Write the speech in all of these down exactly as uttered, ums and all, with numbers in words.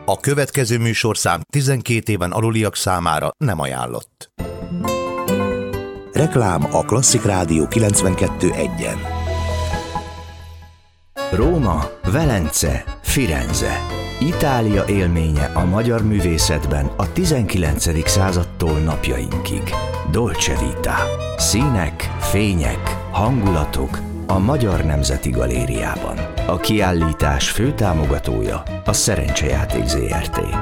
A következő műsorszám tizenkét éven aluliak számára nem ajánlott. Reklám a Klasszik Rádió kilencvenkettő egyen. Róma, Velence, Firenze. Itália élménye a magyar művészetben a tizenkilencedik századtól napjainkig. Dolce Vita. Színek, fények, hangulatok a Magyar Nemzeti Galériában. A kiállítás főtámogatója a Szerencsejáték zé er té.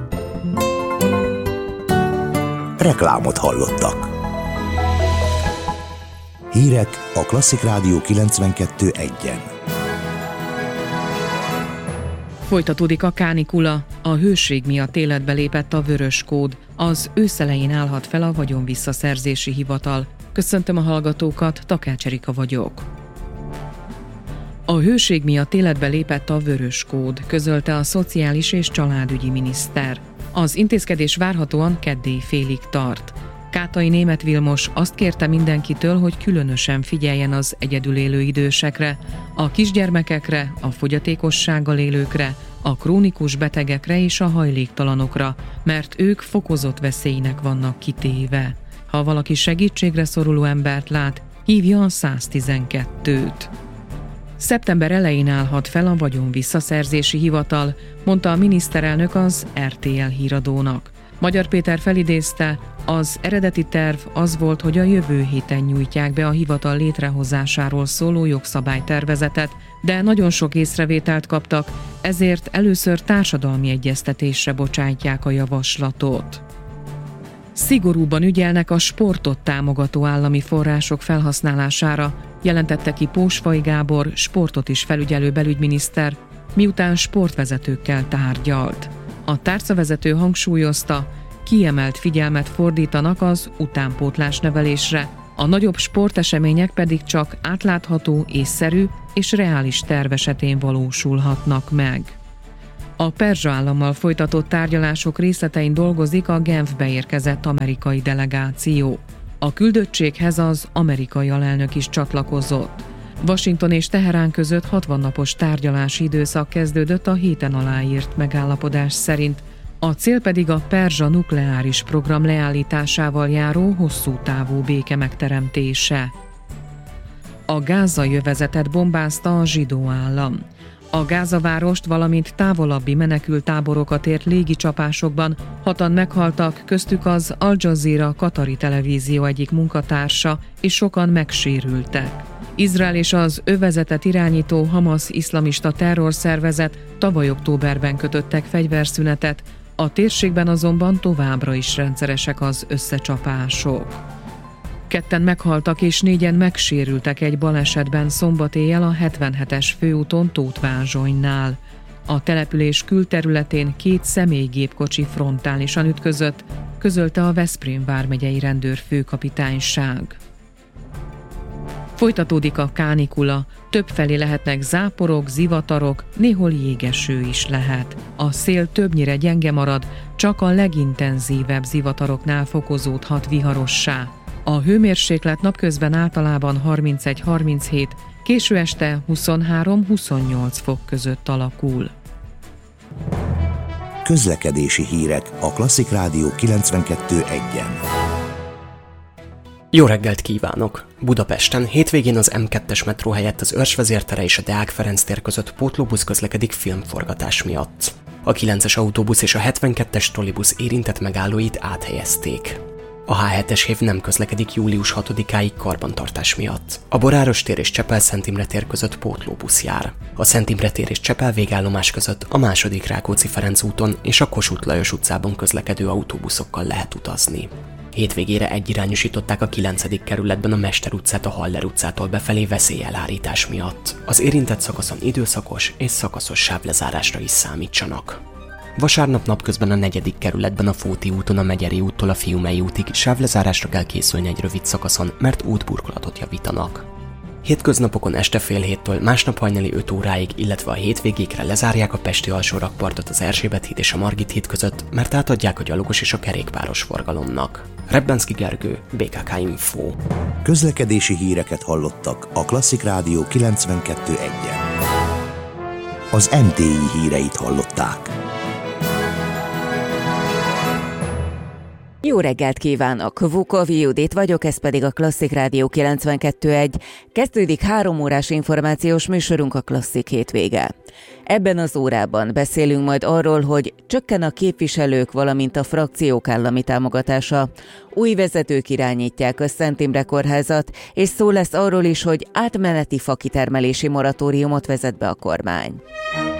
Reklámot hallottak. Hírek a Klasszik Rádió kilencvenkettő egyen. Folytatódik a kánikula, a hőség miatt életbe lépett a vörös kód, az ősz elején állhat fel a vagyonvisszaszerzési hivatal. Köszöntöm a hallgatókat, Takács Erika vagyok. A hőség miatt életbe lépett a vörös kód, közölte a Szociális és Családügyi miniszter. Az intézkedés várhatóan keddé félig tart. Kátai Németh Vilmos azt kérte mindenkitől, hogy különösen figyeljen az egyedül élő idősekre, a kisgyermekekre, a fogyatékossággal élőkre, a krónikus betegekre és a hajléktalanokra, mert ők fokozott veszélynek vannak kitéve. Ha valaki segítségre szoruló embert lát, hívja a száztizenkettőt. Szeptember elején állhat fel a vagyonvisszaszerzési hivatal, mondta a miniszterelnök az er té el híradónak. Magyar Péter felidézte, az eredeti terv az volt, hogy a jövő héten nyújtják be a hivatal létrehozásáról szóló jogszabálytervezetet, de nagyon sok észrevételt kaptak, ezért először társadalmi egyeztetésre bocsájtják a javaslatot. Szigorúban ügyelnek a sportot támogató állami források felhasználására, jelentette ki Pósfai Gábor, sportot is felügyelő belügyminiszter, miután sportvezetőkkel tárgyalt. A tárcavezető hangsúlyozta, kiemelt figyelmet fordítanak az utánpótlás nevelésre, a nagyobb sportesemények pedig csak átlátható, észszerű és reális terv esetén valósulhatnak meg. A perzsa állammal folytatott tárgyalások részletein dolgozik a Genfbe érkezett amerikai delegáció. A küldöttséghez az amerikai alelnök is csatlakozott. Washington és Teherán között hatvan napos tárgyalási időszak kezdődött a héten aláírt megállapodás szerint, a cél pedig a perzsa nukleáris program leállításával járó hosszú távú béke megteremtése. A gázai övezetet bombázta a zsidó állam. A Gázavárost, valamint távolabbi menekülttáborokat ért légicsapásokban hatan meghaltak, köztük az Al Jazeera katari televízió egyik munkatársa, és sokan megsérültek. Izrael és az övezetet irányító Hamasz iszlamista terrorszervezet tavaly októberben kötöttek fegyverszünetet, a térségben azonban továbbra is rendszeresek az összecsapások. Ketten meghaltak és négyen megsérültek egy balesetben szombat éjjel a hetvenhetes főúton Tóth-Vázsonynál. A település külterületén két személygépkocsi frontálisan ütközött, közölte a Veszprém vármegyei rendőrfőkapitányság. Folytatódik a kánikula, többfelé lehetnek záporok, zivatarok, néhol jégeső is lehet. A szél többnyire gyenge marad, csak a legintenzívebb zivataroknál fokozódhat viharossá. A hőmérséklet napközben általában harmincegy-harminchét, késő este huszonhárom-huszonnyolc fok között alakul. Közlekedési hírek a Klasszik Rádió kilencvenkettő egyen. Jó reggelt kívánok! Budapesten hétvégén az em kettes metró helyett az Őrs vezértere és a Deák Ferenc tér között pótlóbusz közlekedik filmforgatás miatt. A kilences autóbusz és a hetvenkettes trollibusz érintett megállóit áthelyezték. A há hetes hév nem közlekedik július hatodikáig karbantartás miatt. A Boráros tér és Csepel-Szent Imre tér között pótlóbusz jár. A Szent Imre tér és Csepel végállomás között a második Rákóczi-Ferenc úton és a Kossuth Lajos utcában közlekedő autóbuszokkal lehet utazni. Hétvégére egyirányosították a kilencedik kerületben a Mester utcát a Haller utcától befelé veszélyelhárítás miatt. Az érintett szakaszon időszakos és szakaszos sávlezárásra is számítsanak. Vasárnap napközben a negyedik kerületben a Fóti úton a Megyeri úttól a Fiumei útig sávlezárásra kell készülni egy rövid szakaszon, mert útburkolatot javítanak. Hétköznapokon este fél héttől másnap hajnali öt óráig, illetve a hétvégékre lezárják a pesti alsórakpartot az Erzsébet híd és a Margit híd között, mert átadják a gyalogos és a kerékpáros forgalomnak. Rebbenszky Gergő, bé ká ká Info. Közlekedési híreket hallottak a Klasszik Rádió kilencvenkettő egyen. Az em té i híreit hallották. Jó reggelt kívánok! Vukovi Judit vagyok, ez pedig a Klasszik Rádió kilencvenkettő egy. Kezdődik három órás információs műsorunk, a Klasszik hétvége. Ebben az órában beszélünk majd arról, hogy csökken a képviselők, valamint a frakciók állami támogatása. Új vezetők irányítják a Szent Imre Kórházat, és szó lesz arról is, hogy átmeneti fakitermelési moratóriumot vezet be a kormány.